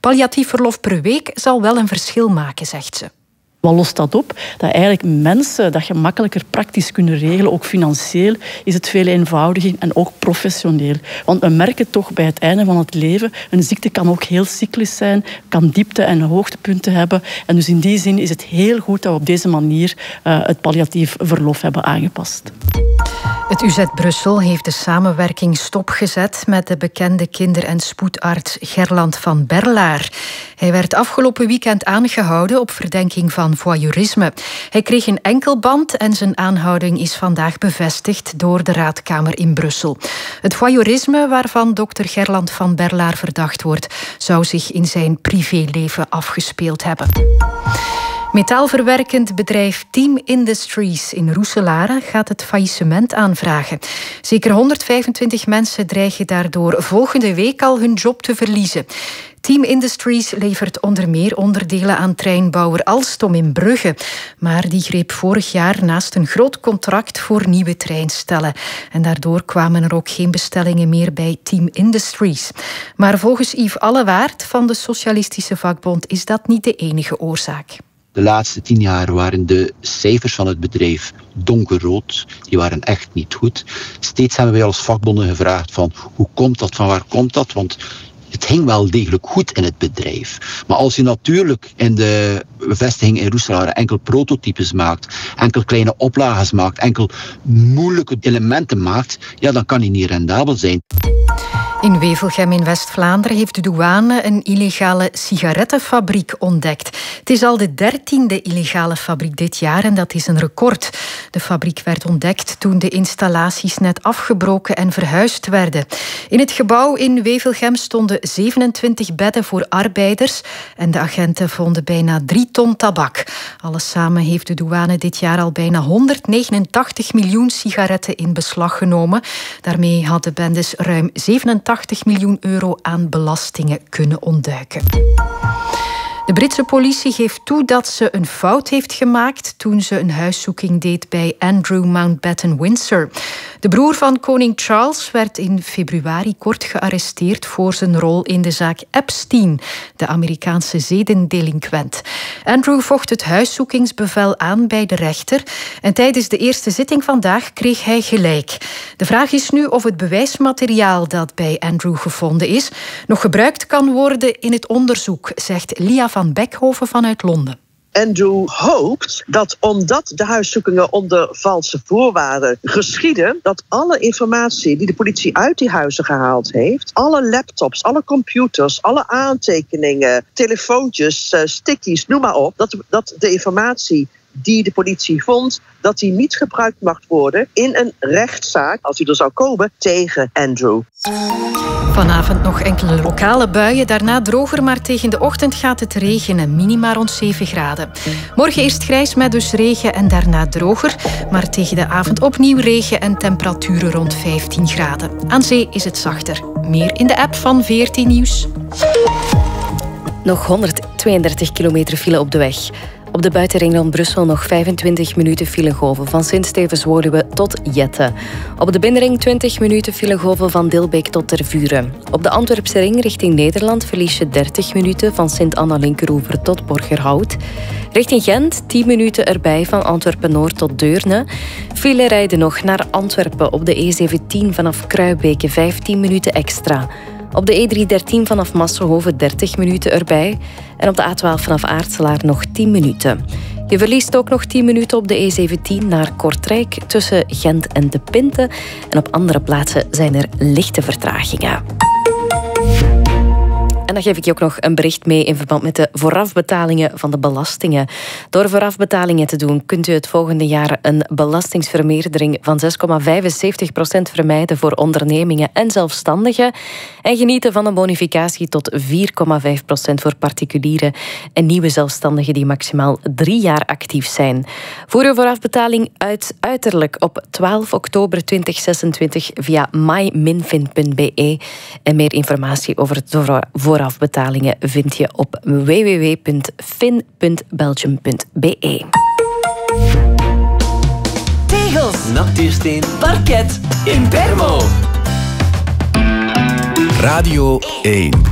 Palliatief verlof per week zal wel een verschil maken, zegt ze. Wat lost dat op? Dat eigenlijk mensen dat gemakkelijker praktisch kunnen regelen. Ook financieel is het veel eenvoudiger en ook professioneel. Want we merken toch bij het einde van het leven, een ziekte kan ook heel cyclisch zijn, kan diepte- en hoogtepunten hebben. En dus in die zin is het heel goed dat we op deze manier het palliatief verlof hebben aangepast. Het UZ Brussel heeft de samenwerking stopgezet met de bekende kinder- en spoedarts Gerland van Berlaar. Hij werd afgelopen weekend aangehouden op verdenking van voyeurisme. Hij kreeg een enkelband en zijn aanhouding is vandaag bevestigd door de Raadkamer in Brussel. Het voyeurisme waarvan dokter Gerland van Berlaar verdacht wordt, zou zich in zijn privéleven afgespeeld hebben. Metaalverwerkend bedrijf Team Industries in Roeselare gaat het faillissement aanvragen. Zeker 125 mensen dreigen daardoor volgende week al hun job te verliezen. Team Industries levert onder meer onderdelen aan treinbouwer Alstom in Brugge. Maar die greep vorig jaar naast een groot contract voor nieuwe treinstellen. En daardoor kwamen er ook geen bestellingen meer bij Team Industries. Maar volgens Yves Allewaard van de Socialistische Vakbond is dat niet de enige oorzaak. De laatste 10 jaar waren de cijfers van het bedrijf donkerrood. Die waren echt niet goed. Steeds hebben wij als vakbonden gevraagd van hoe komt dat, van waar komt dat? Want het ging wel degelijk goed in het bedrijf. Maar als je natuurlijk in de vestiging in Roeselare enkel prototypes maakt, enkel kleine oplages maakt, enkel moeilijke elementen maakt, ja, dan kan die niet rendabel zijn. In Wevelgem in West-Vlaanderen heeft de douane een illegale sigarettenfabriek ontdekt. Het is al de 13e illegale fabriek dit jaar en dat is een record. De fabriek werd ontdekt toen de installaties net afgebroken en verhuisd werden. In het gebouw in Wevelgem stonden 27 bedden voor arbeiders en de agenten vonden bijna 3 ton tabak. Alles samen heeft de douane dit jaar al bijna 189 miljoen sigaretten in beslag genomen. Daarmee hadden bendes ruim 87 miljoen euro aan belastingen kunnen ontduiken. De Britse politie geeft toe dat ze een fout heeft gemaakt toen ze een huiszoeking deed bij Andrew Mountbatten Windsor. De broer van koning Charles werd in februari kort gearresteerd voor zijn rol in de zaak Epstein, de Amerikaanse zedendelinquent. Andrew vocht het huiszoekingsbevel aan bij de rechter en tijdens de eerste zitting vandaag kreeg hij gelijk. De vraag is nu of het bewijsmateriaal dat bij Andrew gevonden is nog gebruikt kan worden in het onderzoek, zegt Lia van Beckhoven vanuit Londen. Andrew hoopt dat omdat de huiszoekingen onder valse voorwaarden geschieden, dat alle informatie die de politie uit die huizen gehaald heeft, alle laptops, alle computers, alle aantekeningen, telefoontjes, stickies, noem maar op, dat de informatie die de politie vond, dat die niet gebruikt mag worden in een rechtszaak, als die er zou komen, tegen Andrew. Vanavond nog enkele lokale buien, daarna droger, maar tegen de ochtend gaat het regenen, minima rond 7 graden. Morgen eerst grijs met dus regen en daarna droger, maar tegen de avond opnieuw regen en temperaturen rond 15 graden. Aan zee is het zachter. Meer in de app van VRT Nieuws. Nog 132 kilometer file op de weg. Op de buitenring rond Brussel nog 25 minuten filegolven van Sint-Stevens-Woluwe tot Jette. Op de binnenring 20 minuten filegolven van Dilbeek tot Tervuren. Op de Antwerpse ring richting Nederland verlies je 30 minuten van Sint-Anna-Linkeroever tot Borgerhout. Richting Gent 10 minuten erbij van Antwerpen-Noord tot Deurne. File rijden nog naar Antwerpen op de E17 vanaf Kruibeke 15 minuten extra. Op de E313 vanaf Massenhoven 30 minuten erbij. En op de A12 vanaf Aartselaar nog 10 minuten. Je verliest ook nog 10 minuten op de E17 naar Kortrijk tussen Gent en De Pinte. En op andere plaatsen zijn er lichte vertragingen. En dan geef ik je ook nog een bericht mee in verband met de voorafbetalingen van de belastingen. Door voorafbetalingen te doen kunt u het volgende jaar een belastingsvermeerdering van 6,75% vermijden voor ondernemingen en zelfstandigen en genieten van een bonificatie tot 4,5% voor particulieren en nieuwe zelfstandigen die maximaal 3 jaar actief zijn. Voer uw voorafbetaling uit uiterlijk op 12 oktober 2026 via myminfin.be en meer informatie over het voorafbetalingen vind je op www.fin.belgium.be. Tegels, natuursteen, parket, Impermo. Radio 1.